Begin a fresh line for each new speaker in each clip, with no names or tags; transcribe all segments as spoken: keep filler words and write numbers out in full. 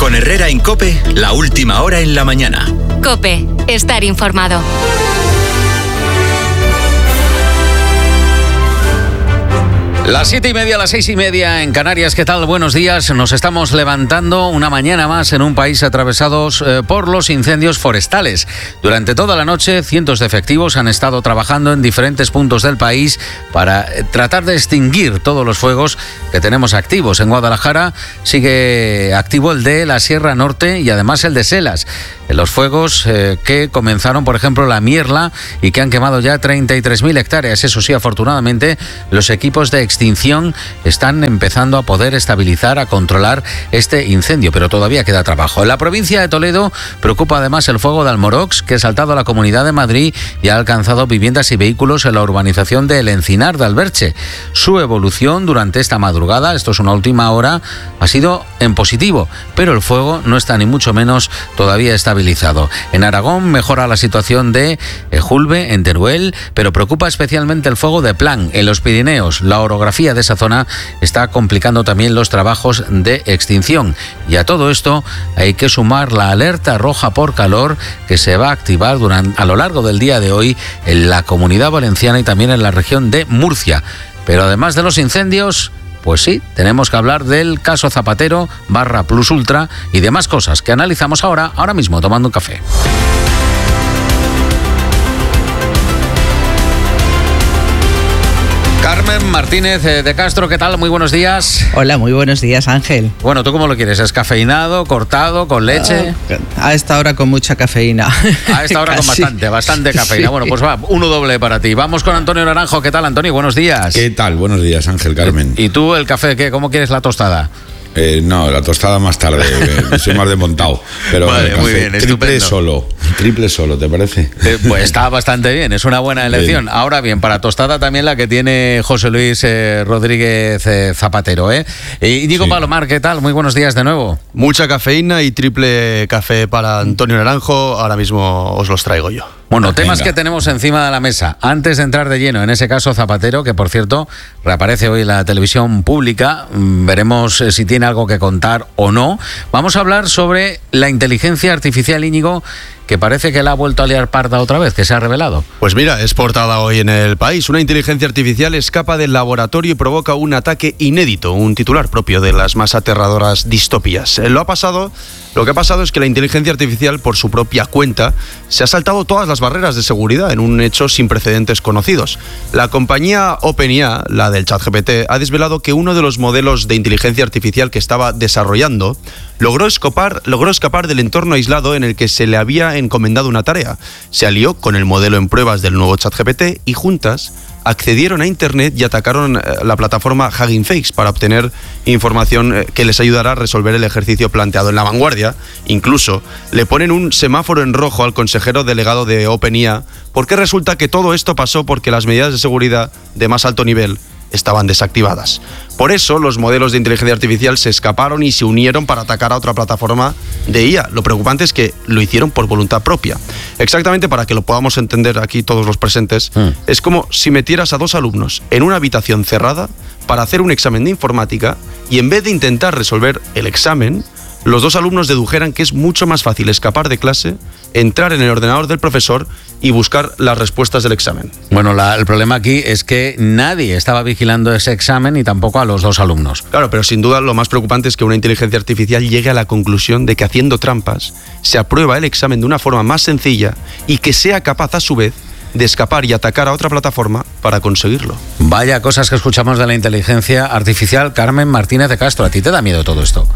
Con Herrera en COPE, la última hora en la mañana.
COPE, estar informado.
Las siete y media, las seis y media en Canarias. ¿Qué tal? Buenos días. Nos estamos levantando una mañana más en un país atravesados eh, por los incendios forestales. Durante toda la noche, cientos de efectivos han estado trabajando en diferentes puntos del país para eh, tratar de extinguir todos los fuegos que tenemos activos. En Guadalajara sigue activo el de la Sierra Norte y además el de Selas. Los fuegos eh, que comenzaron, por ejemplo, la Mierla y que han quemado ya treinta y tres mil hectáreas. Eso sí, afortunadamente, los equipos de extinción están empezando a poder estabilizar, a controlar este incendio, pero todavía queda trabajo. En la provincia de Toledo preocupa además el fuego de Almorox, que ha saltado a la Comunidad de Madrid y ha alcanzado viviendas y vehículos en la urbanización de El Encinar de Alberche. Su evolución durante esta madrugada, esto es una última hora, ha sido en positivo, pero el fuego no está ni mucho menos todavía estabilizado. En Aragón mejora la situación de Julbe, en Teruel, pero preocupa especialmente el fuego de Plan, en los Pirineos. La orografía de esa zona está complicando también los trabajos de extinción. Y a todo esto hay que sumar la alerta roja por calor que se va a activar durante, a lo largo del día de hoy en la Comunidad Valenciana y también en la región de Murcia. Pero además de los incendios, pues sí, tenemos que hablar del caso Zapatero, barra Plus Ultra y demás cosas que analizamos ahora, ahora mismo, tomando un café. Carmen Martínez de Castro, ¿qué tal? Muy buenos días.
Hola, muy buenos días, Ángel.
Bueno, ¿tú cómo lo quieres? ¿Descafeinado, cortado, con leche?
A esta hora con mucha cafeína.
A esta hora con bastante, bastante cafeína. Sí. Bueno, pues va, uno doble para ti. Vamos con Antonio Naranjo. ¿Qué tal, Antonio? Buenos días.
¿Qué tal? Buenos días, Ángel, Carmen.
¿Y tú el café qué? ¿Cómo quieres la tostada?
Eh, no, la tostada más tarde, soy más de montado. Pero
vale,
café,
muy bien,
triple
estupendo.
solo, triple solo, ¿te parece?
Eh, pues está bastante bien, es una buena elección. Bien. Ahora bien, para tostada también la que tiene José Luis eh, Rodríguez eh, Zapatero, ¿eh? Y Diego sí. Palomar, ¿qué tal? Muy buenos días de nuevo.
Mucha cafeína y triple café para Antonio Naranjo, ahora mismo os los traigo yo.
Bueno, temas Venga. que tenemos encima de la mesa. Antes de entrar de lleno en ese caso Zapatero, que por cierto reaparece hoy en la televisión pública, veremos si tiene algo que contar o no. Vamos a hablar sobre la inteligencia artificial, Íñigo, que parece que la ha vuelto a liar parda otra vez, que se ha revelado.
Pues mira, es portada hoy en El País. Una inteligencia artificial escapa del laboratorio y provoca un ataque inédito, un titular propio de las más aterradoras distopías. Lo ha pasado, lo que ha pasado es que la inteligencia artificial, por su propia cuenta, se ha saltado todas las barreras de seguridad en un hecho sin precedentes conocidos. La compañía OpenAI, la del ChatGPT, ha desvelado que uno de los modelos de inteligencia artificial que estaba desarrollando logró escapar, logró escapar del entorno aislado en el que se le había encomendado una tarea. Se alió con el modelo en pruebas del nuevo ChatGPT y juntas accedieron a Internet y atacaron la plataforma Hugging Face para obtener información que les ayudará a resolver el ejercicio planteado. En La Vanguardia, incluso, le ponen un semáforo en rojo al consejero delegado de OpenAI, porque resulta que todo esto pasó porque las medidas de seguridad de más alto nivel estaban desactivadas. Por eso los modelos de inteligencia artificial se escaparon y se unieron para atacar a otra plataforma de I A. Lo preocupante es que lo hicieron por voluntad propia. Exactamente, para que lo podamos entender aquí todos los presentes, mm. es como si metieras a dos alumnos en una habitación cerrada para hacer un examen de informática y en vez de intentar resolver el examen, los dos alumnos dedujeran que es mucho más fácil escapar de clase, entrar en el ordenador del profesor y buscar las respuestas del examen.
Bueno, la, el problema aquí es que nadie estaba vigilando ese examen y tampoco a los dos alumnos.
Claro, pero sin duda lo más preocupante es que una inteligencia artificial llegue a la conclusión de que haciendo trampas se aprueba el examen de una forma más sencilla y que sea capaz a su vez de escapar y atacar a otra plataforma para conseguirlo.
Vaya cosas que escuchamos de la inteligencia artificial. Carmen Martínez de Castro, ¿a ti te da miedo todo esto?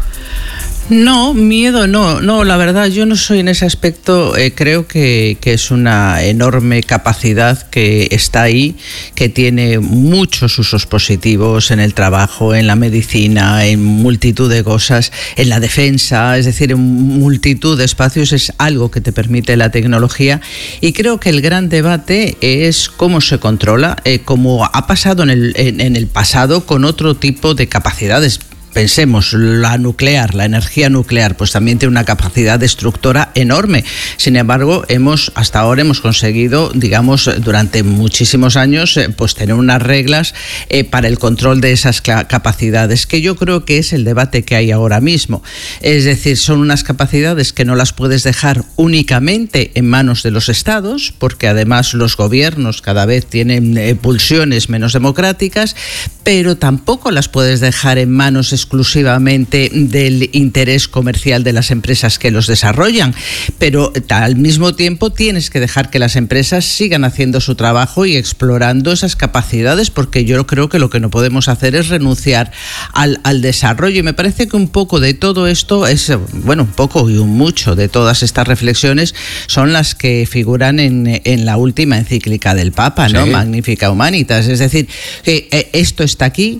No, miedo no, no, la verdad yo no soy en ese aspecto, eh, creo que, que es una enorme capacidad que está ahí, que tiene muchos usos positivos en el trabajo, en la medicina, en multitud de cosas, en la defensa, es decir, en multitud de espacios. Es algo que te permite la tecnología y creo que el gran debate es cómo se controla, eh, como ha pasado en el, en, en el pasado con otro tipo de capacidades pensemos, la nuclear, la energía nuclear, pues también tiene una capacidad destructora enorme. Sin embargo, hemos hasta ahora hemos conseguido, digamos, durante muchísimos años, eh, pues tener unas reglas eh, para el control de esas capacidades, que yo creo que es el debate que hay ahora mismo. Es decir, son unas capacidades que no las puedes dejar únicamente en manos de los estados, porque además los gobiernos cada vez tienen eh, pulsiones menos democráticas, pero tampoco las puedes dejar en manos exclusivamente del interés comercial de las empresas que los desarrollan, pero al mismo tiempo tienes que dejar que las empresas sigan haciendo su trabajo y explorando esas capacidades, porque yo creo que lo que no podemos hacer es renunciar al, al desarrollo, y me parece que un poco de todo esto es, bueno, un poco y un mucho de todas estas reflexiones son las que figuran en, en la última encíclica del Papa, ¿no? Sí. Magnificat Humanitas, es decir, que eh, esto está aquí,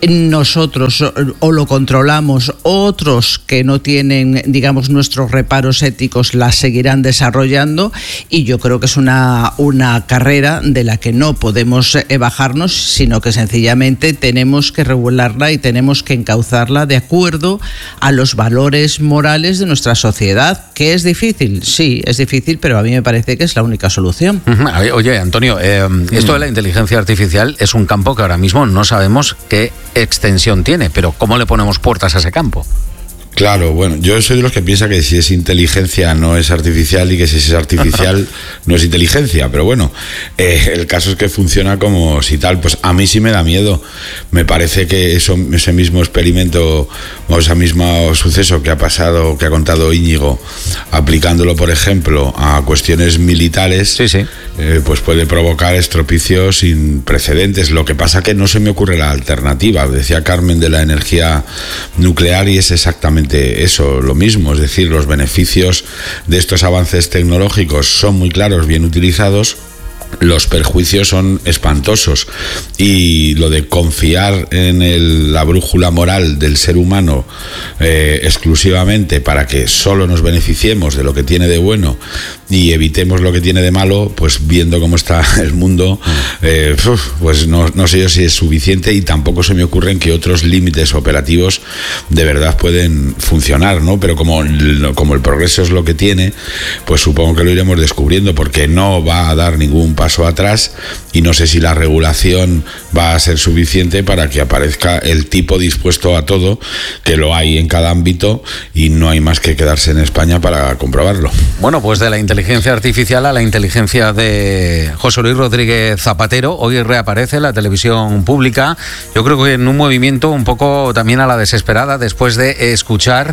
nosotros o lo controlamos, otros que no tienen, digamos, nuestros reparos éticos las seguirán desarrollando, y yo creo que es una, una carrera de la que no podemos bajarnos, sino que sencillamente tenemos que regularla y tenemos que encauzarla de acuerdo a los valores morales de nuestra sociedad, que es difícil, sí, es difícil, pero a mí me parece que es la única solución.
Oye, Antonio, eh, esto de la inteligencia artificial es un campo que ahora mismo no sabemos qué extensión tiene, pero ¿cómo le ponemos puertas a ese campo?
Claro, bueno, yo soy de los que piensa que si es inteligencia no es artificial, y que si es artificial no es inteligencia, pero bueno, eh, el caso es que funciona como si tal. Pues a mí sí me da miedo. Me parece que eso, ese mismo experimento o ese mismo suceso que ha pasado, que ha contado Íñigo, aplicándolo, por ejemplo, a cuestiones militares,
sí, sí.
Eh, pues puede provocar estropicios sin precedentes. Lo que pasa que no se me ocurre la alternativa. Decía Carmen de la energía nuclear, y es exactamente eso, lo mismo, es decir, los beneficios de estos avances tecnológicos son muy claros, bien utilizados. Los perjuicios son espantosos, y lo de confiar en el, la brújula moral del ser humano eh, exclusivamente para que solo nos beneficiemos de lo que tiene de bueno y evitemos lo que tiene de malo, pues viendo cómo está el mundo, eh, pues no, no sé yo si es suficiente, y tampoco se me ocurren que otros límites operativos de verdad pueden funcionar, ¿no? Pero como, como el progreso es lo que tiene, pues supongo que lo iremos descubriendo, porque no va a dar ningún paso atrás, y no sé si la regulación va a ser suficiente para que aparezca el tipo dispuesto a todo, que lo hay en cada ámbito, y no hay más que quedarse en España para comprobarlo.
Bueno, pues de la inteligencia artificial a la inteligencia de José Luis Rodríguez Zapatero, hoy reaparece la televisión pública, yo creo que en un movimiento un poco también a la desesperada, después de escuchar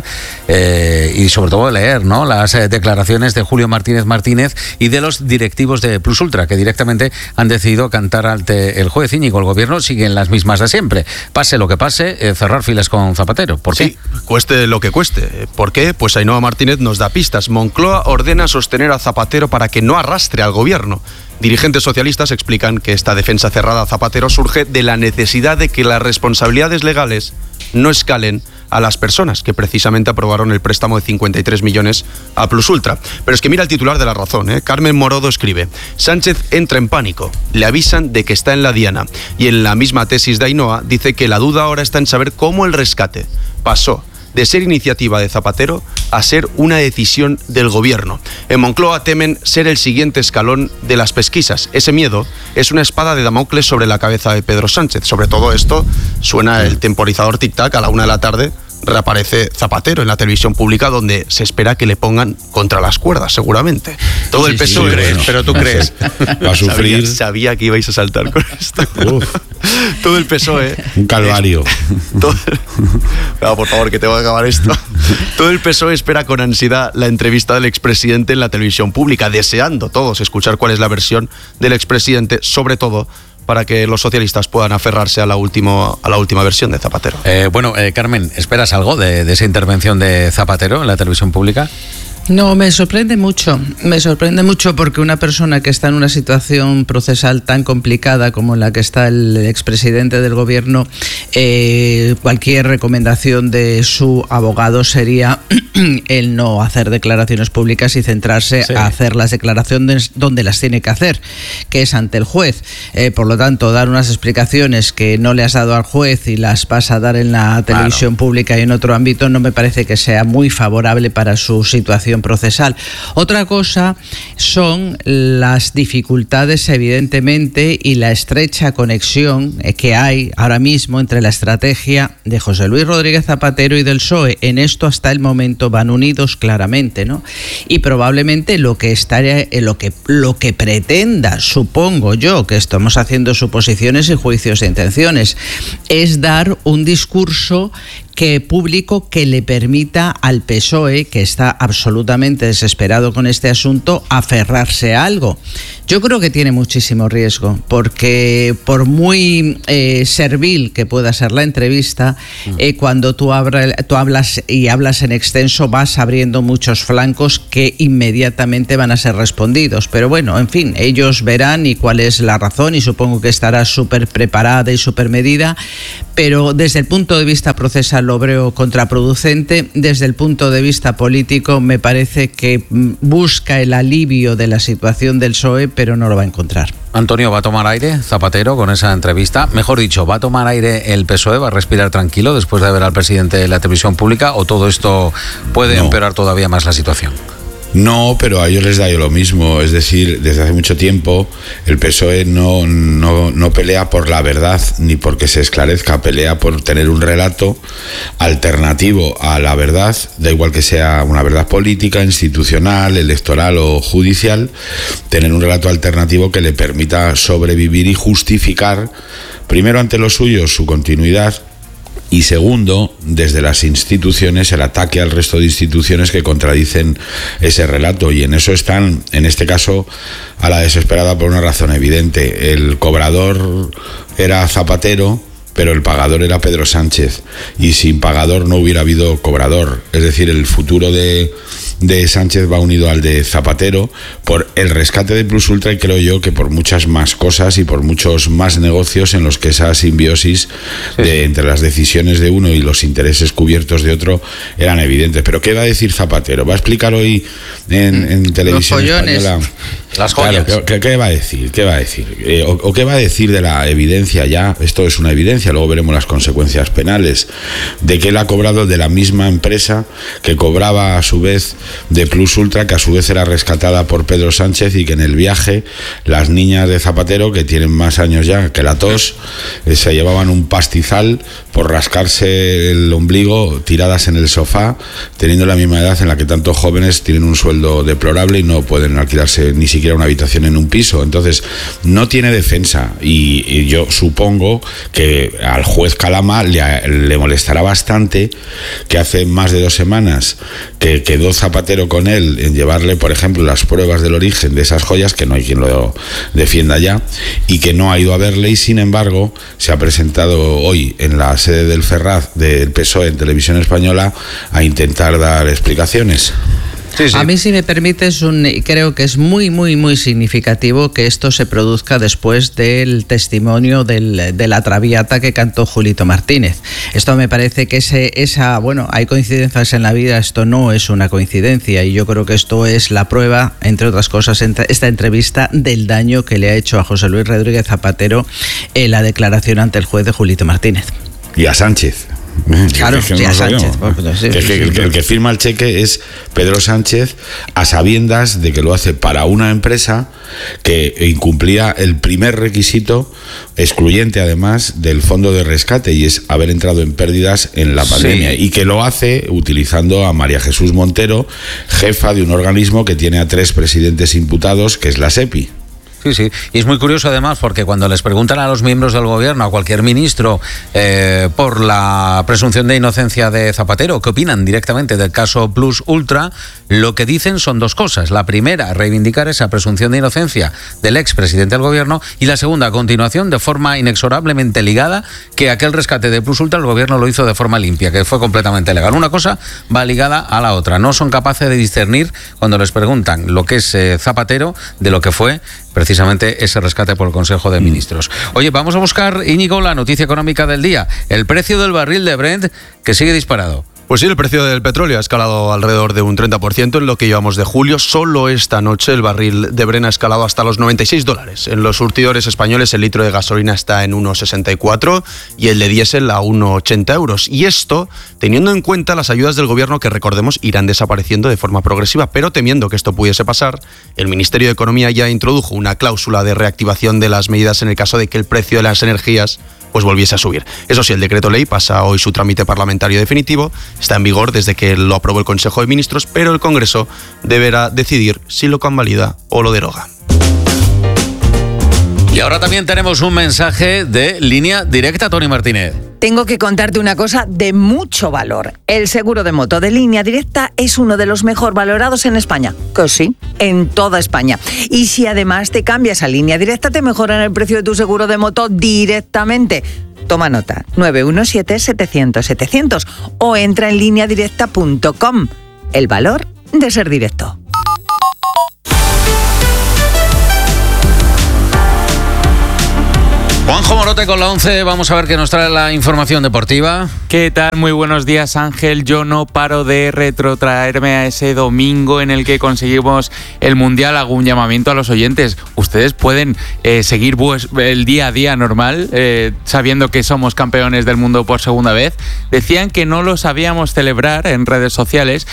eh, y sobre todo de leer, ¿no?, las eh, declaraciones de Julio Martínez Martínez y de los directivos de Plus Ultra, que directamente han decidido cantar ante el juez. Íñigo, el gobierno sigue en las mismas de siempre. Pase lo que pase, eh, cerrar filas con Zapatero. ¿Por qué?
Sí, cueste lo que cueste. ¿Por qué? Pues Ainhoa Martínez nos da pistas. Moncloa ordena sostener a Zapatero para que no arrastre al gobierno. Dirigentes socialistas explican que esta defensa cerrada a Zapatero surge de la necesidad de que las responsabilidades legales no escalen a las personas que precisamente aprobaron el préstamo de cincuenta y tres millones a Plus Ultra. Pero es que mira el titular de La Razón, ¿eh? Carmen Morodo escribe: Sánchez entra en pánico, le avisan de que está en la diana. Y en la misma tesis de Ainhoa dice que la duda ahora está en saber cómo el rescate pasó de ser iniciativa de Zapatero a ser una decisión del gobierno. En Moncloa temen ser el siguiente escalón de las pesquisas. Ese miedo es una espada de Damocles sobre la cabeza de Pedro Sánchez. Sobre todo esto suena el temporizador tic-tac. A la una de la tarde reaparece Zapatero en la televisión pública, donde se espera que le pongan contra las cuerdas, seguramente. Todo sí, el P S O E, sí, bueno. Pero tú crees.
Va a sufrir.
Sabía, sabía que ibais a saltar con esto. Uf. Todo el P S O E.
Un calvario.
Es, todo, no, por favor, que te voy a acabar esto. Todo el P S O E espera con ansiedad la entrevista del expresidente en la televisión pública, deseando todos escuchar cuál es la versión del expresidente, sobre todo para que los socialistas puedan aferrarse a la, último, a la última versión de Zapatero.
Eh, bueno, eh, Carmen, ¿esperas algo de, de esa intervención de Zapatero en la televisión pública?
No, me sorprende mucho, me sorprende mucho porque una persona que está en una situación procesal tan complicada como la que está el expresidente del gobierno, eh, cualquier recomendación de su abogado sería el no hacer declaraciones públicas y centrarse sí. a hacer las declaraciones donde las tiene que hacer, que es ante el juez. Eh, por lo tanto, dar unas explicaciones que no le has dado al juez y las vas a dar en la televisión claro. pública y en otro ámbito no me parece que sea muy favorable para su situación procesal. Otra cosa son las dificultades, evidentemente, y la estrecha conexión que hay ahora mismo entre la estrategia de José Luis Rodríguez Zapatero y del P S O E. En esto hasta el momento van unidos claramente, ¿no? Y probablemente lo que estaría, lo que lo que pretenda, supongo yo, que estamos haciendo suposiciones y juicios de intenciones, es dar un discurso que público que le permita al P S O E, que está absolutamente desesperado con este asunto, aferrarse a algo. Yo creo que tiene muchísimo riesgo, porque por muy eh, servil que pueda ser la entrevista, eh, cuando tú, abra, tú hablas y hablas en extenso, vas abriendo muchos flancos que inmediatamente van a ser respondidos. Pero bueno, en fin, ellos verán y cuál es la razón, y supongo que estará súper preparada y súper medida, pero desde el punto de vista procesal lo veo contraproducente. Desde el punto de vista político me parece que busca el alivio de la situación del P S O E, pero no lo va a encontrar.
Antonio, ¿va a tomar aire Zapatero con esa entrevista? Mejor dicho, ¿va a tomar aire el P S O E? ¿Va a respirar tranquilo después de ver al presidente de la televisión pública? ¿O todo esto puede no. empeorar todavía más la situación?
No, pero a ellos les da yo lo mismo. Es decir, desde hace mucho tiempo el P S O E no, no, no pelea por la verdad ni porque se esclarezca, pelea por tener un relato alternativo a la verdad, da igual que sea una verdad política, institucional, electoral o judicial, tener un relato alternativo que le permita sobrevivir y justificar, primero ante los suyos, su continuidad, y segundo, desde las instituciones, el ataque al resto de instituciones que contradicen ese relato. Y en eso están, en este caso, a la desesperada por una razón evidente. El cobrador era Zapatero, pero el pagador era Pedro Sánchez. Y sin pagador no hubiera habido cobrador. Es decir, el futuro de, de Sánchez va unido al de Zapatero por el rescate de Plus Ultra, y creo yo que por muchas más cosas y por muchos más negocios en los que esa simbiosis sí. de, entre las decisiones de uno y los intereses cubiertos de otro eran evidentes. Pero ¿qué va a decir Zapatero? ¿Va a explicar hoy en, en televisión española?
Las joyas.
Claro, ¿qué, ¿qué va a decir? ¿Qué va a decir? Eh, o, ¿O qué va a decir de la evidencia ya? Esto es una evidencia, luego veremos las consecuencias penales, de que él ha cobrado de la misma empresa que cobraba a su vez de Plus Ultra, que a su vez era rescatada por Pedro Sánchez, y que en el viaje las niñas de Zapatero, que tienen más años ya que la tos, eh, se llevaban un pastizal por rascarse el ombligo tiradas en el sofá, teniendo la misma edad en la que tantos jóvenes tienen un sueldo deplorable y no pueden alquilarse ni siquiera una habitación en un piso. Entonces no tiene defensa, y, y yo supongo que al juez Calama le, le molestará bastante que hace más de dos semanas que quedó Zapatero con él en llevarle, por ejemplo, las pruebas del origen de esas joyas, que no hay quien lo defienda ya, y que no ha ido a verle, y sin embargo se ha presentado hoy en la sede del Ferraz del P S O E en Televisión Española a intentar dar explicaciones.
Sí, sí. A mí, si me permites, un, creo que es muy, muy, muy significativo que esto se produzca después del testimonio del, de la Traviata que cantó Julito Martínez. Esto me parece que ese, esa, bueno, hay coincidencias en la vida, esto no es una coincidencia, y yo creo que esto es la prueba, entre otras cosas, esta entrevista, del daño que le ha hecho a José Luis Rodríguez Zapatero en la declaración ante el juez de Julito Martínez.
Y a Sánchez.
Claro,
que, que,
sí,
no
a Sánchez.
Sí, que, que, el, que el que firma el cheque es Pedro Sánchez, a sabiendas de que lo hace para una empresa que incumplía el primer requisito, excluyente además del fondo de rescate, y es haber entrado en pérdidas en la pandemia, sí. Y que lo hace utilizando a María Jesús Montero, jefa de un organismo que tiene a tres presidentes imputados, que es la SEPI.
Sí, sí. Y es muy curioso además porque cuando les preguntan a los miembros del gobierno, a cualquier ministro, eh, por la presunción de inocencia de Zapatero, ¿qué opinan directamente del caso Plus Ultra? Lo que dicen son dos cosas. La primera, reivindicar esa presunción de inocencia del expresidente del gobierno, y la segunda, a continuación, de forma inexorablemente ligada, que aquel rescate de Plus Ultra el gobierno lo hizo de forma limpia, que fue completamente legal. Una cosa va ligada a la otra. No son capaces de discernir cuando les preguntan lo que es eh, Zapatero de lo que fue precisamente ese rescate por el Consejo de Ministros. Oye, vamos a buscar, Íñigo, la noticia económica del día. El precio del barril de Brent, que sigue disparado.
Pues sí, el precio del petróleo ha escalado alrededor de un treinta por ciento en lo que llevamos de julio. Solo esta noche el barril de Brent ha escalado hasta los noventa y seis dólares. En los surtidores españoles el litro de gasolina está en uno sesenta y cuatro y el de diésel a uno ochenta euros. Y esto teniendo en cuenta las ayudas del gobierno que, recordemos, irán desapareciendo de forma progresiva. Pero temiendo que esto pudiese pasar, el Ministerio de Economía ya introdujo una cláusula de reactivación de las medidas en el caso de que el precio de las energías pues volviese a subir. Eso sí, el decreto ley pasa hoy su trámite parlamentario definitivo, está en vigor desde que lo aprobó el Consejo de Ministros, pero el Congreso deberá decidir si lo convalida o lo deroga.
Y ahora también tenemos un mensaje de Línea Directa, Tony Martínez.
Tengo que contarte una cosa de mucho valor. El seguro de moto de Línea Directa es uno de los mejor valorados en España. Que sí, en toda España. Y si además te cambias a Línea Directa, te mejoran el precio de tu seguro de moto directamente. Toma nota, nueve uno siete, setecientos, setecientos o entra en línea directa punto com. El valor de ser directo.
Juanjo Morote con la once, vamos a ver qué nos trae la información deportiva.
¿Qué tal? Muy buenos días, Ángel. Yo no paro de retrotraerme a ese domingo en el que conseguimos el Mundial. Hago un llamamiento a los oyentes. Ustedes pueden eh, seguir pues, el día a día normal, eh, sabiendo que somos campeones del mundo por segunda vez. Decían que no lo sabíamos celebrar en redes sociales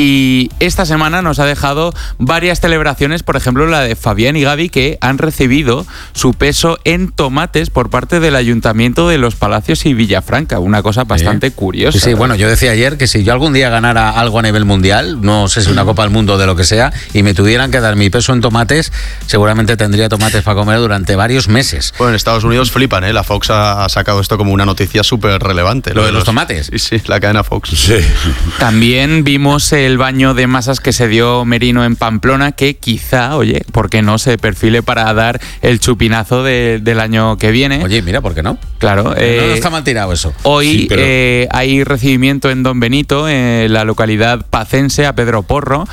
y esta semana nos ha dejado varias celebraciones, por ejemplo la de Fabián y Gaby, que han recibido su peso en tomates por parte del Ayuntamiento de Los Palacios y Villafranca, una cosa bastante sí. curiosa.
Sí, sí, bueno, yo decía ayer que si yo algún día ganara algo a nivel mundial, no sé si una Copa del Mundo de lo que sea, y me tuvieran que dar mi peso en tomates, seguramente tendría tomates para comer durante varios meses.
Bueno, en Estados Unidos flipan, ¿eh? La Fox ha sacado esto como una noticia súper relevante.
¿Lo de los, los tomates?
Sí, sí, la cadena Fox.
Sí.
También vimos el baño de masas que se dio Merino en Pamplona, que quizá, oye, ¿por qué no se perfile para dar el chupinazo de, del año que viene?
Oye, mira, ¿por qué no?
Claro.
Eh, no, no está mal tirado eso.
Hoy
sí, pero...
eh, hay recibimiento en Don Benito, en la localidad pacense, a Pedro Porro,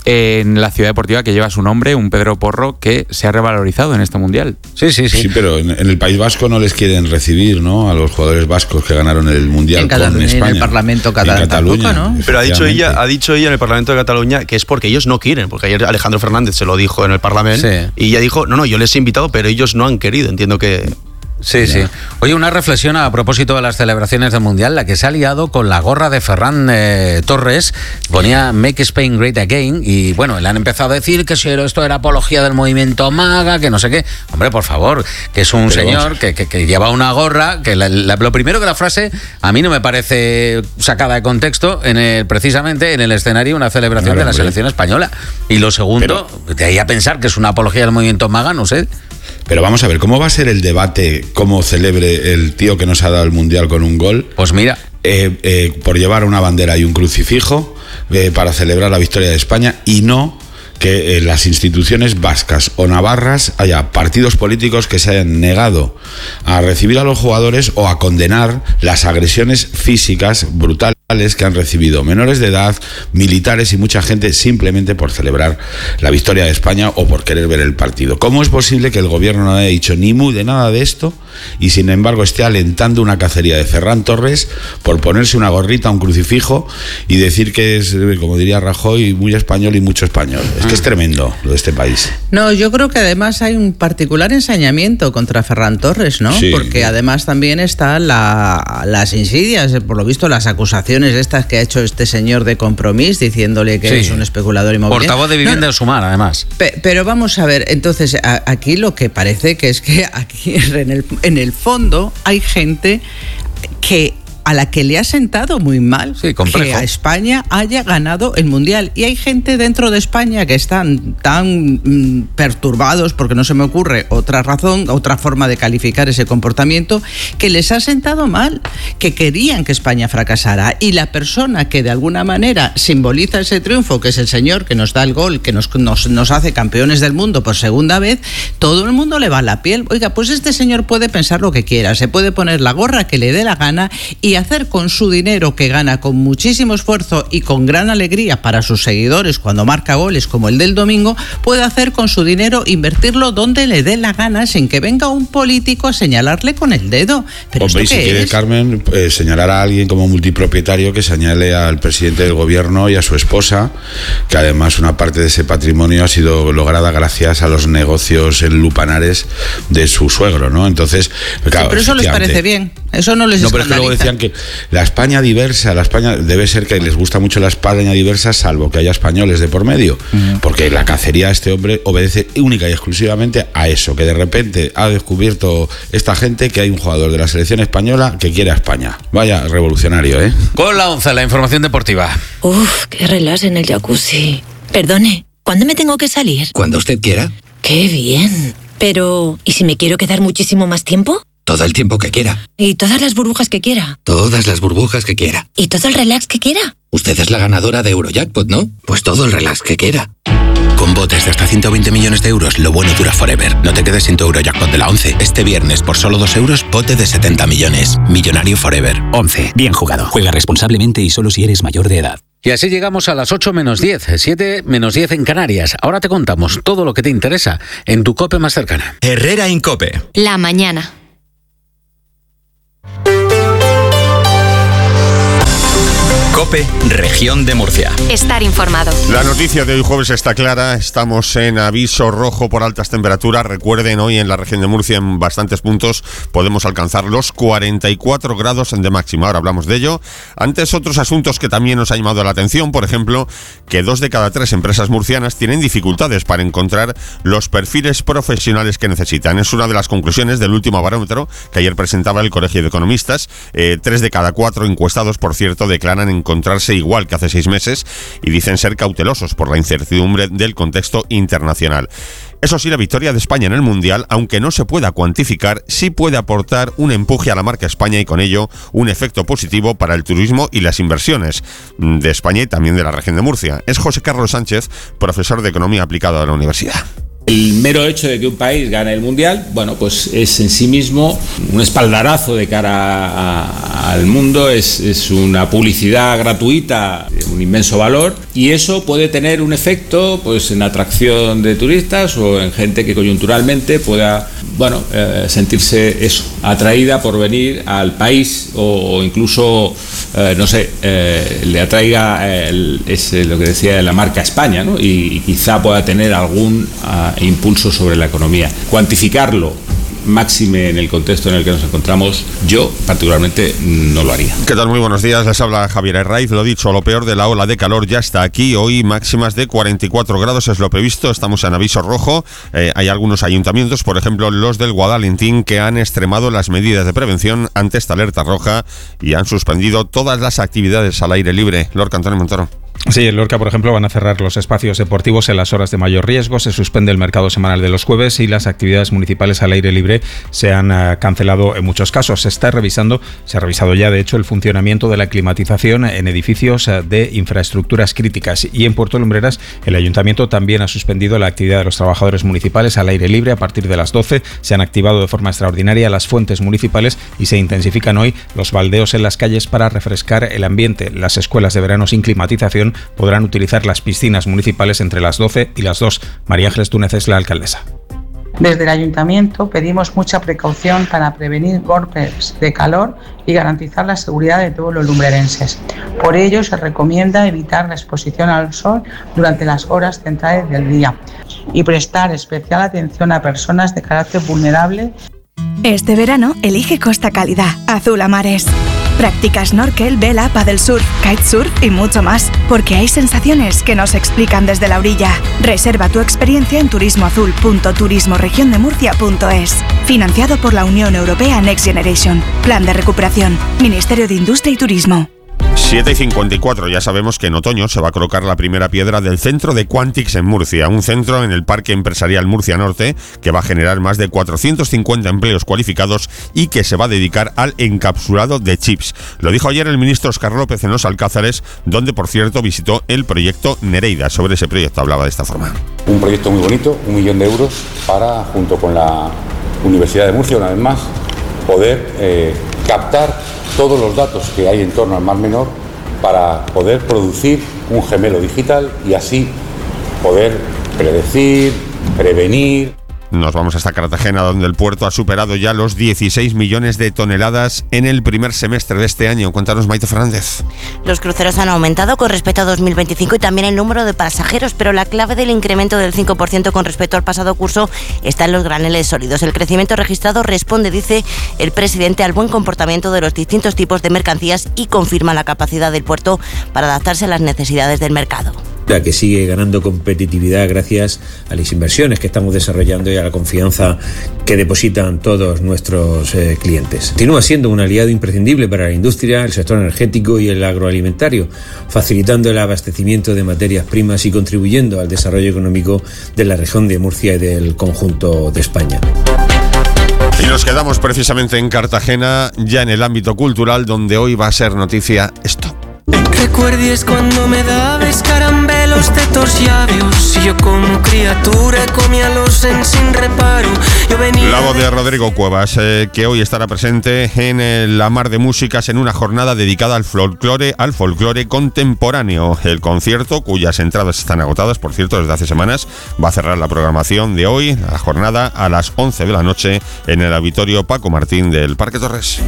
en la ciudad deportiva que lleva su nombre, un Pedro Porro que se ha revalorizado en este Mundial.
Sí, sí, sí.
Sí, pero en, en el País Vasco no les quieren recibir, ¿no? A los jugadores vascos que ganaron el Mundial
en
con
Cataluña,
España.
en el Parlamento catalán,
en Cataluña,
tampoco, ¿no?
Pero ha dicho ella, ha dicho ella en el Parlamento de Cataluña que es porque ellos no quieren, porque ayer Alejandro Fernández se lo dijo en el Parlamento
sí.
y ella dijo, no, no, yo les he invitado, pero ellos no han querido. Entiendo que...
Sí, sí. Oye, una reflexión a propósito de las celebraciones del Mundial, la que se ha liado con la gorra de Ferran eh, Torres, ponía Make Spain Great Again, y bueno, le han empezado a decir que si esto era apología del movimiento MAGA, que no sé qué. Hombre, por favor, que es un Pero señor que, que, que lleva una gorra, que la, la, lo primero que la frase a mí no me parece sacada de contexto, en el, precisamente en el escenario una celebración claro, de la hombre. selección española. Y lo segundo, Pero, de ahí a pensar que es una apología del movimiento MAGA, no sé.
Pero vamos a ver, ¿cómo va a ser el debate cómo celebre el tío que nos ha dado el Mundial con un gol?
Pues mira.
Eh, eh, por llevar una bandera y un crucifijo eh, para celebrar la victoria de España, y no que en las instituciones vascas o navarras haya partidos políticos que se hayan negado a recibir a los jugadores o a condenar las agresiones físicas brutales que han recibido menores de edad, militares y mucha gente simplemente por celebrar la victoria de España o por querer ver el partido. ¿Cómo es posible que el gobierno no haya dicho ni mu de nada de esto y sin embargo esté alentando una cacería de Ferran Torres por ponerse una gorrita, un crucifijo y decir que es, como diría Rajoy, muy español y mucho español? Es que es tremendo lo de este país.
No, yo creo que además hay un particular ensañamiento contra Ferran Torres, ¿no?
Sí.
Porque además también están la, las insidias, por lo visto las acusaciones estas que ha hecho este señor de Compromís diciéndole que sí. es un especulador inmobiliario.
Portavoz de Vivienda no, Sumar, además.
Pe, pero vamos a ver, entonces a, aquí lo que parece que es que aquí en el, en el fondo hay gente que a la que le ha sentado muy mal
Sí,
que a España haya ganado el Mundial. Y hay gente dentro de España que están tan mm, perturbados, porque no se me ocurre otra razón, otra forma de calificar ese comportamiento, que les ha sentado mal, que querían que España fracasara. Y la persona que de alguna manera simboliza ese triunfo, que es el señor que nos da el gol, que nos, nos, nos hace campeones del mundo por segunda vez, todo el mundo le va a la piel. Oiga, pues este señor puede pensar lo que quiera, se puede poner la gorra que le dé la gana y hacer con su dinero, que gana con muchísimo esfuerzo y con gran alegría para sus seguidores cuando marca goles como el del domingo, puede hacer con su dinero, invertirlo donde le dé la gana sin que venga un político a señalarle con el dedo. Pero
Hombre, y si quiere,
es?
Carmen, eh, señalar a alguien como multipropietario, que señale al presidente del gobierno y a su esposa, que además una parte de ese patrimonio ha sido lograda gracias a los negocios en lupanares de su suegro, ¿no? Entonces, claro,
Sí, pero eso les parece bien, eso no les
No, pero es que luego decían que la España diversa, la España debe ser que les gusta mucho la España diversa, salvo que haya españoles de por medio, uh-huh. porque la cacería de este hombre obedece única y exclusivamente a eso, que de repente ha descubierto esta gente que hay un jugador de la selección española que quiere a España. Vaya revolucionario, ¿eh?
Con la once, la información deportiva.
Uf, qué relax en el jacuzzi. Perdone, ¿cuándo me tengo que salir?
Cuando usted quiera.
Qué bien. Pero, ¿y si me quiero quedar muchísimo más tiempo?
Todo el tiempo que quiera.
¿Y todas las burbujas que quiera?
Todas las burbujas que quiera.
¿Y todo el relax que quiera?
Usted es la ganadora de Eurojackpot, ¿no? Pues todo el relax que quiera. Con botes de hasta ciento veinte millones de euros, lo bueno dura forever. No te quedes sin tu Eurojackpot de la once. Este viernes, por solo dos euros, bote de setenta millones. Millonario forever.
once. Bien jugado. Juega responsablemente y solo si eres mayor de edad.
Y así llegamos a las ocho menos diez, siete menos diez en Canarias. Ahora te contamos todo lo que te interesa en tu COPE más cercana.
Herrera Incope.
La mañana.
COPE, Región de Murcia.
Estar informado.
La noticia de hoy jueves está clara. Estamos en aviso rojo por altas temperaturas. Recuerden, hoy en la región de Murcia, en bastantes puntos, podemos alcanzar los cuarenta y cuatro grados de máxima. Ahora hablamos de ello. Antes, otros asuntos que también nos han llamado la atención. Por ejemplo, que dos de cada tres empresas murcianas tienen dificultades para encontrar los perfiles profesionales que necesitan. Es una de las conclusiones del último barómetro que ayer presentaba el Colegio de Economistas. Eh, tres de cada cuatro encuestados, por cierto, declaran en encontrarse igual que hace seis meses y dicen ser cautelosos por la incertidumbre del contexto internacional. Eso sí, la victoria de España en el Mundial, aunque no se pueda cuantificar, sí puede aportar un empuje a la marca España y con ello un efecto positivo para el turismo y las inversiones de España y también de la región de Murcia. Es José Carlos Sánchez, profesor de Economía Aplicada de la universidad.
El mero hecho de que un país gane el Mundial, bueno, pues es en sí mismo un espaldarazo de cara a, al mundo, es, es una publicidad gratuita, un inmenso valor, y eso puede tener un efecto pues en atracción de turistas o en gente que coyunturalmente pueda, bueno, eh, sentirse eso, atraída por venir al país o, o incluso, eh, no sé, eh, le atraiga el, es lo que decía la marca España, ¿no? Y, y quizá pueda tener algún uh, impulso sobre la economía. Cuantificarlo, máxime en el contexto en el que nos encontramos, yo particularmente no lo haría.
¿Qué tal? Muy buenos días, les habla Javier Herraiz. Lo dicho, lo peor de la ola de calor ya está aquí. Hoy máximas de cuarenta y cuatro grados es lo previsto, estamos en aviso rojo. Eh, hay algunos ayuntamientos, por ejemplo los del Guadalentín, que han extremado las medidas de prevención ante esta alerta roja y han suspendido todas las actividades al aire libre. Lorca, Antonio Montoro.
Sí, en Lorca, por ejemplo, van a cerrar los espacios deportivos en las horas de mayor riesgo, se suspende el mercado semanal de los jueves y las actividades municipales al aire libre se han uh, cancelado en muchos casos. Se está revisando, se ha revisado ya, de hecho, el funcionamiento de la climatización en edificios uh, de infraestructuras críticas. Y en Puerto Lumbreras, el Ayuntamiento también ha suspendido la actividad de los trabajadores municipales al aire libre a partir de las doce. Se han activado de forma extraordinaria las fuentes municipales y se intensifican hoy los baldeos en las calles para refrescar el ambiente. Las escuelas de verano sin climatización podrán utilizar las piscinas municipales entre las doce y las dos. María Ángeles Túnez es la alcaldesa.
Desde el Ayuntamiento pedimos mucha precaución para prevenir golpes de calor y garantizar la seguridad de todos los lumbrerenses. Por ello se recomienda evitar la exposición al sol durante las horas centrales del día y prestar especial atención a personas de carácter vulnerable.
Este verano elige Costa Cálida, azul a mares. Practica snorkel, vela, paddlesurf, kitesurf y mucho más, porque hay sensaciones que no se explican desde la orilla. Reserva tu experiencia en turismoazul punto turismo región de murcia punto es. Financiado por la Unión Europea Next Generation. Plan de recuperación. Ministerio de Industria y Turismo.
siete y cincuenta y cuatro, ya sabemos que en otoño se va a colocar la primera piedra del centro de Quantix en Murcia, un centro en el Parque Empresarial Murcia Norte que va a generar más de cuatrocientos cincuenta empleos cualificados y que se va a dedicar al encapsulado de chips. Lo dijo ayer el ministro Óscar López en Los Alcázares, donde por cierto visitó el proyecto Nereida. Sobre ese proyecto hablaba de esta forma.
Un proyecto muy bonito, un millón de euros para, junto con la Universidad de Murcia, una vez más, poder eh, captar todos los datos que hay en torno al Mar Menor para poder producir un gemelo digital y así poder predecir, prevenir.
Nos vamos hasta Cartagena, donde el puerto ha superado ya los dieciséis millones de toneladas en el primer semestre de este año. Cuéntanos, Maite Fernández.
Los cruceros han aumentado con respecto a dos mil veinticinco y también el número de pasajeros, pero la clave del incremento del cinco por ciento con respecto al pasado curso está en los graneles sólidos. El crecimiento registrado responde, dice el presidente, al buen comportamiento de los distintos tipos de mercancías y confirma la capacidad del puerto para adaptarse a las necesidades del mercado.
Que sigue ganando competitividad gracias a las inversiones que estamos desarrollando y a la confianza que depositan todos nuestros eh, clientes. Continúa siendo un aliado imprescindible para la industria, el sector energético y el agroalimentario, facilitando el abastecimiento de materias primas y contribuyendo al desarrollo económico de la región de Murcia y del conjunto de España.
Y nos quedamos precisamente en Cartagena, ya en el ámbito cultural, donde hoy va a ser noticia esto.
Recuerdes cuando me dabas caramelos de tus labios y yo como criatura comíalos en sin reparo. Yo venía...
La voz de Rodrigo Cuevas, eh, que hoy estará presente en el La Mar de Músicas en una jornada dedicada al folclore, al folclore contemporáneo. El concierto, cuyas entradas están agotadas, por cierto, desde hace semanas, va a cerrar la programación de hoy, la jornada, a las once de la noche en el auditorio Paco Martín del Parque Torres.